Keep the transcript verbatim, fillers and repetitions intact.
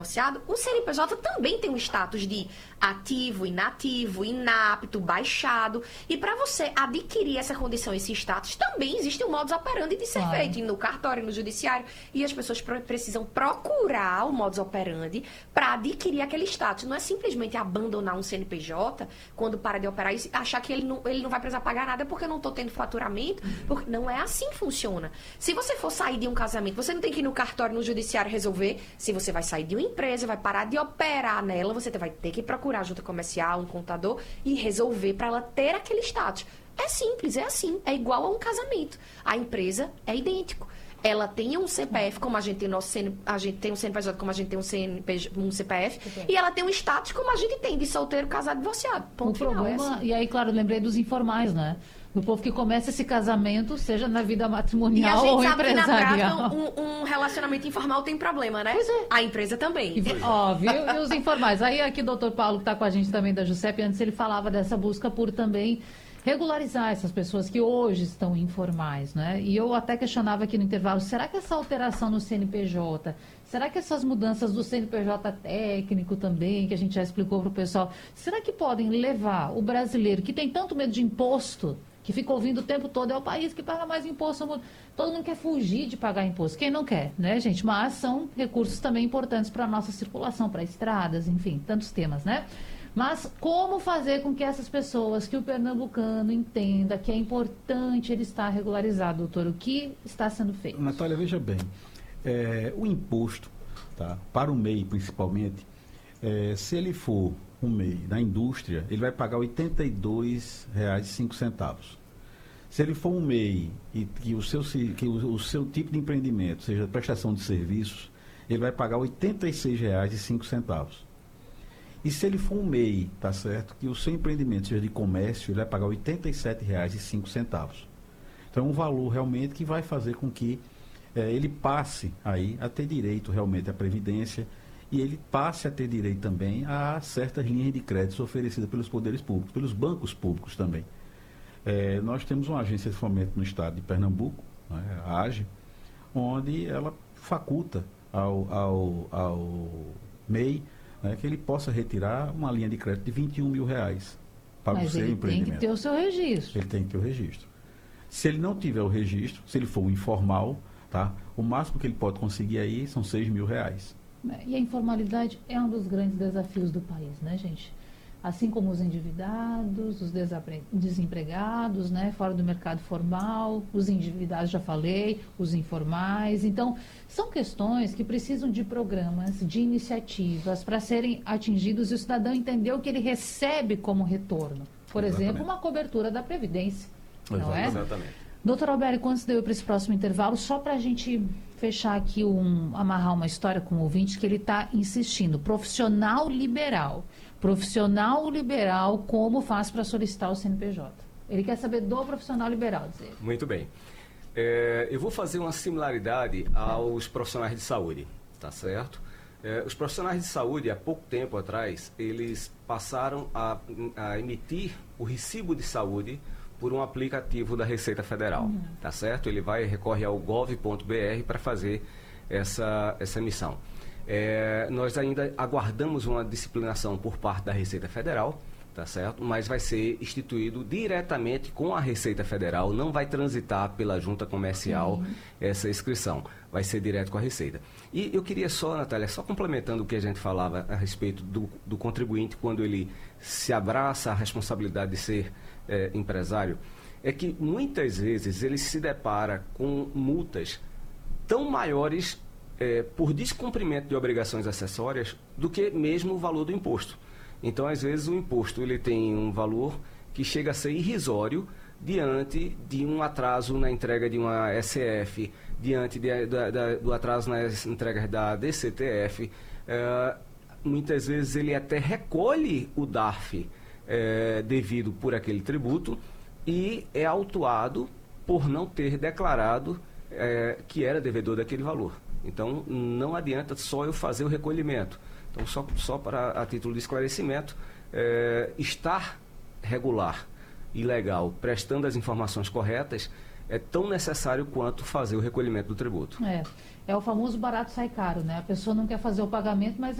associado, o C N P J também tem um status de ativo, inativo, inapto, baixado. E para você adquirir essa condição, esse status, também existe um modus operandi de ser Claro. feito no cartório, no judiciário. E as pessoas pro- precisam procurar o modus operandi para adquirir aquele status. Não é simplesmente abandonar um C N P J quando para de operar e achar que ele não, ele não vai precisar pagar nada porque eu não estou tendo faturamento. Porque não é assim que funciona. Se você for sair de um casamento, você não tem que ir no cartório, no judiciário resolver se você vai sair de uma empresa, vai parar de operar nela, você vai ter que procurar a junta comercial, um contador e resolver para ela ter aquele status. É simples, é assim, é igual a um casamento. A empresa é idêntico. Ela tem um C P F, como a gente tem nosso C N, a gente tem um C N P J, como a gente tem um, C N P J, um C P F, e ela tem um status como a gente tem de solteiro, casado, divorciado. Ponto O final, problema, é assim. e aí, claro, eu lembrei dos informais, né? Do povo que começa esse casamento, seja na vida E a matrimonial ou gente sabe que na empresarial. prática um, um relacionamento informal tem problema, né? Pois é. A empresa também. E, ó, viu? E os informais. Aí aqui o doutor Paulo, que está com a gente também da Juscepe, antes ele falava dessa busca por também regularizar essas pessoas que hoje estão informais, né? E eu até questionava aqui no intervalo, será que essa alteração no C N P J, será que essas mudanças do C N P J técnico também, que a gente já explicou para o pessoal, será que podem levar o brasileiro que tem tanto medo de imposto, que fica ouvindo o tempo todo, é o país que paga mais imposto, todo mundo quer fugir de pagar imposto, quem não quer, né, gente? Mas são recursos também importantes para a nossa circulação, para estradas, enfim, tantos temas, né? Mas como fazer com que essas pessoas, que o pernambucano entenda que é importante ele estar regularizado, doutor? O que está sendo feito? Natália, veja bem, é, o imposto, tá, para o M E I principalmente, é, se ele for um M E I da indústria, ele vai pagar oitenta e dois reais e cinco centavos. Se ele for um M E I e que, o seu, que o, o seu tipo de empreendimento seja prestação de serviços, ele vai pagar oitenta e seis reais e cinco centavos. E se ele for um M E I, tá certo, que o seu empreendimento seja de comércio, ele vai pagar oitenta e sete reais e cinco centavos. Então é um valor realmente que vai fazer com que eh, ele passe aí a ter direito realmente à previdência e ele passe a ter direito também a certas linhas de créditos oferecidas pelos poderes públicos, pelos bancos públicos também. Eh, nós temos uma agência de fomento no estado de Pernambuco, né, a AGE, onde ela faculta ao, ao, ao M E I, né, que ele possa retirar uma linha de crédito de vinte e um mil reais para Mas o seu ele empreendimento. tem que ter o seu registro. Ele tem que ter o registro. Se ele não tiver o registro, se ele for um informal, tá, o máximo que ele pode conseguir aí são seis mil reais. E a informalidade é um dos grandes desafios do país, né, gente? Assim como os endividados, os desapre- desempregados, né, fora do mercado formal, os endividados, já falei, os informais. Então, são questões que precisam de programas, de iniciativas para serem atingidos e o cidadão entender o que ele recebe como retorno. Por Exatamente. exemplo, uma cobertura da Previdência, não é? Exatamente. Doutor Albérico, antes de eu ir para esse próximo intervalo, só para a gente fechar aqui, um, amarrar uma história com o ouvinte que ele está insistindo. Profissional liberal. Profissional liberal, como faz para solicitar o C N P J? Ele quer saber do profissional liberal, dizer. Muito bem. É, eu vou fazer uma similaridade aos profissionais de saúde, tá certo? É, os profissionais de saúde, há pouco tempo atrás, eles passaram a, a emitir o recibo de saúde por um aplicativo da Receita Federal, uhum. Tá certo? Ele vai recorrer ao gov ponto br para fazer essa, essa emissão. É, nós ainda aguardamos uma disciplinação por parte da Receita Federal, tá certo? Mas vai ser instituído diretamente com a Receita Federal, não vai transitar pela junta comercial uhum. essa inscrição, vai ser direto com a Receita. E eu queria só, Natália, só complementando o que a gente falava a respeito do, do contribuinte quando ele se abraça a responsabilidade de ser é, empresário, é que muitas vezes ele se depara com multas tão maiores é, por descumprimento de obrigações acessórias do que mesmo o valor do imposto. Então, às vezes, o imposto ele tem um valor que chega a ser irrisório diante de um atraso na entrega de uma S C F, diante de, da, da, do atraso nas entregas da D C T F. É, muitas vezes ele até recolhe o D A R F é, devido por aquele tributo e é autuado por não ter declarado é, que era devedor daquele valor. Então, não adianta só eu fazer o recolhimento. Então, só, só para a título de esclarecimento, é, estar regular e legal, prestando as informações corretas, é tão necessário quanto fazer o recolhimento do tributo. É, é o famoso barato sai caro, né? A pessoa não quer fazer o pagamento, mas